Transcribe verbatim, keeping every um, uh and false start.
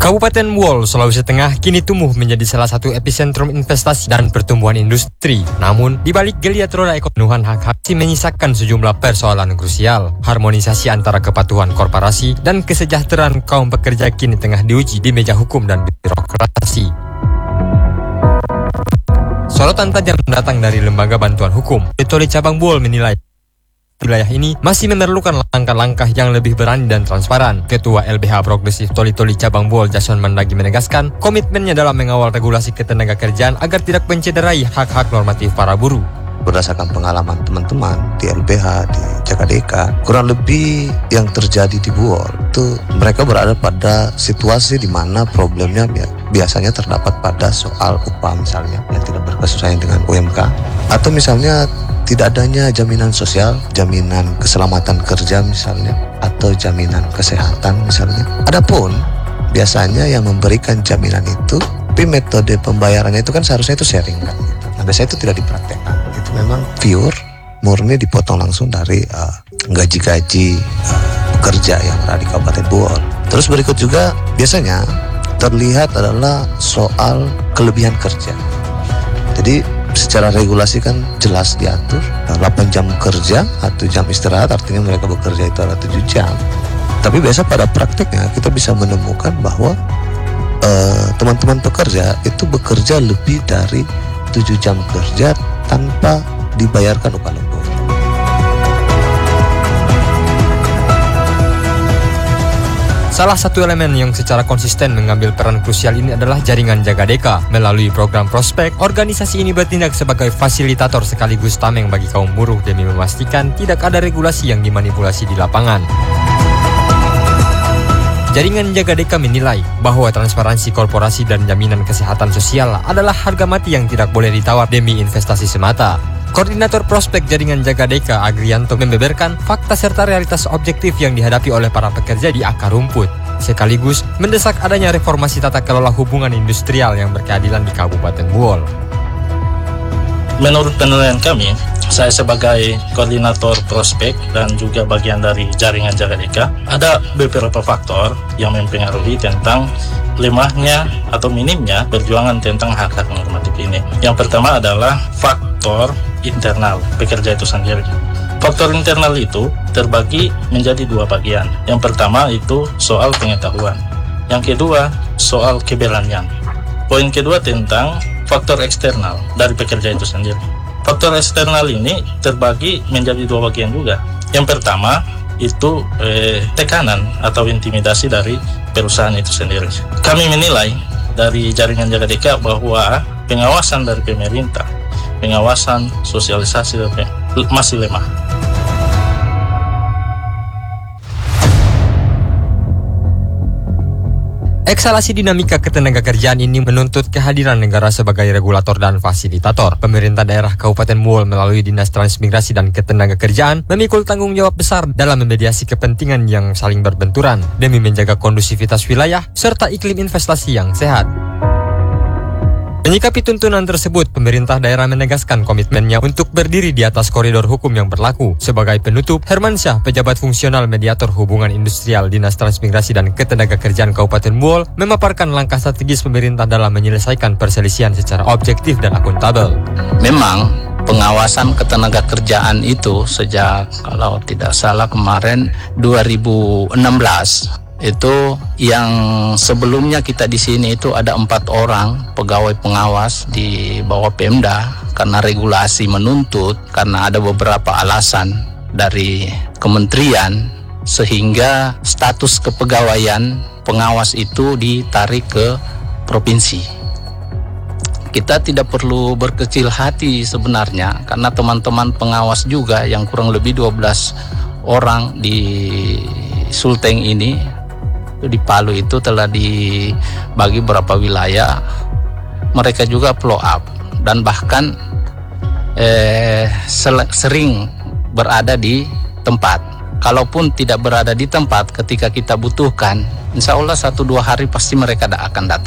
Kabupaten Muol, Sulawesi Tengah kini tumbuh menjadi salah satu epicentrum investasi dan pertumbuhan industri. Namun, di balik geliat roda ekonomi, hak-hak masih menyisakan sejumlah persoalan krusial. Harmonisasi antara kepatuhan korporasi dan kesejahteraan kaum pekerja kini tengah diuji di meja hukum dan birokrasi. Sorotan tajam datang dari Lembaga Bantuan Hukum. Toli Cabang Muol menilai wilayah ini masih memerlukan langkah-langkah yang lebih berani dan transparan. Ketua L B H Progresif Toli-Toli Cabang Muol, Jason Mandagi, menegaskan komitmennya dalam mengawal regulasi ketenagakerjaan agar tidak mencederai hak-hak normatif para buruh. Berdasarkan pengalaman teman-teman di L B H, di Jagadeka, kurang lebih yang terjadi di Muol itu mereka berada pada situasi di mana problemnya biasanya terdapat pada soal upah misalnya yang tidak berkesesuaian dengan U M K, atau misalnya tidak adanya jaminan sosial, jaminan keselamatan kerja misalnya, atau jaminan kesehatan misalnya. Adapun biasanya yang memberikan jaminan itu, tapi metode pembayarannya itu kan seharusnya itu sharing kan. Nah, biasanya itu tidak dipraktekkan. Itu memang pure, murni dipotong langsung dari uh, gaji-gaji uh, pekerja yang ada di Kabupaten Muol. Terus berikut juga biasanya terlihat adalah soal kelebihan kerja. Jadi secara regulasi kan jelas diatur delapan jam kerja atau jam istirahat, artinya mereka bekerja itu adalah tujuh jam. Tapi biasa pada prakteknya kita bisa menemukan bahwa uh, teman-teman pekerja itu bekerja lebih dari tujuh jam kerja tanpa dibayarkan upah lembur. Salah satu elemen yang secara konsisten mengambil peran krusial ini adalah jaringan Jagadeka. Melalui program Prospek, organisasi ini bertindak sebagai fasilitator sekaligus tameng bagi kaum buruh demi memastikan tidak ada regulasi yang dimanipulasi di lapangan. Jaringan Jagadeka menilai bahwa transparansi korporasi dan jaminan kesehatan sosial adalah harga mati yang tidak boleh ditawar demi investasi semata. Koordinator Prospek Jaringan Jagadeka, Agrianto, membeberkan fakta serta realitas objektif yang dihadapi oleh para pekerja di akar rumput, sekaligus mendesak adanya reformasi tata kelola hubungan industrial yang berkeadilan di Kabupaten Muol. Menurut penilaian kami, saya sebagai koordinator Prospek dan juga bagian dari Jaringan Jagadeka, ada beberapa faktor yang mempengaruhi tentang lemahnya atau minimnya perjuangan tentang hak-hak normatif ini. Yang pertama adalah faktor internal pekerja itu sendiri. Faktor internal itu terbagi menjadi dua bagian. Yang pertama itu soal pengetahuan. Yang kedua soal keberanian. Poin kedua tentang faktor eksternal dari pekerja itu sendiri. Faktor eksternal ini terbagi menjadi dua bagian juga. Yang pertama itu eh, tekanan atau intimidasi dari perusahaan itu sendiri. Kami menilai dari Jaringan Jagadeka bahwa pengawasan dari pemerintah, pengawasan sosialisasi masih lemah. Eksalasi dinamika ketenagakerjaan ini menuntut kehadiran negara sebagai regulator dan fasilitator. Pemerintah daerah Kabupaten Muol melalui Dinas Transmigrasi dan Ketenagakerjaan memikul tanggung jawab besar dalam memediasi kepentingan yang saling berbenturan demi menjaga kondusivitas wilayah serta iklim investasi yang sehat. Menyikapi tuntunan tersebut, pemerintah daerah menegaskan komitmennya untuk berdiri di atas koridor hukum yang berlaku. Sebagai penutup, Hermansyah, pejabat fungsional mediator hubungan industrial Dinas Transmigrasi dan Ketenagakerjaan Kabupaten Muol, memaparkan langkah strategis pemerintah dalam menyelesaikan perselisihan secara objektif dan akuntabel. Memang pengawasan ketenagakerjaan itu sejak kalau tidak salah kemarin dua ribu enam belas itu yang sebelumnya kita di sini itu ada empat orang pegawai pengawas di bawah Pemda karena regulasi menuntut, karena ada beberapa alasan dari kementerian sehingga status kepegawaian pengawas itu ditarik ke provinsi. Kita tidak perlu berkecil hati sebenarnya karena teman-teman pengawas juga yang kurang lebih dua belas orang di Sulteng ini di Palu itu telah dibagi beberapa wilayah. Mereka juga follow up dan bahkan eh, sering berada di tempat. Kalaupun tidak berada di tempat ketika kita butuhkan, insya Allah satu dua hari pasti mereka akan datang.